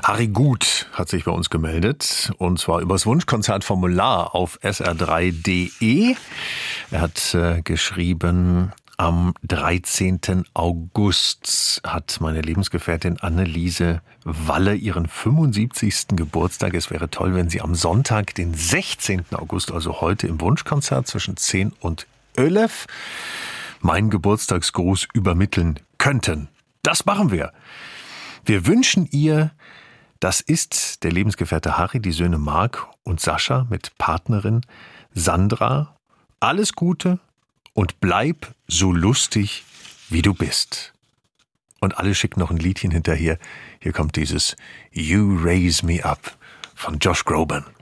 Harry Gut hat sich bei uns gemeldet, und zwar übers Wunschkonzertformular auf sr3.de. Er hat geschrieben: Am 13. August hat meine Lebensgefährtin Anneliese Walle ihren 75. Geburtstag. Es wäre toll, wenn Sie am Sonntag, den 16. August, also heute im Wunschkonzert zwischen 10 und 11, meinen Geburtstagsgruß übermitteln könnten. Das machen wir. Wir wünschen ihr, das ist der Lebensgefährte Harry, die Söhne Marc und Sascha mit Partnerin Sandra, alles Gute und bleib so lustig, wie du bist. Und alle schicken noch ein Liedchen hinterher. Hier kommt dieses You Raise Me Up von Josh Groban.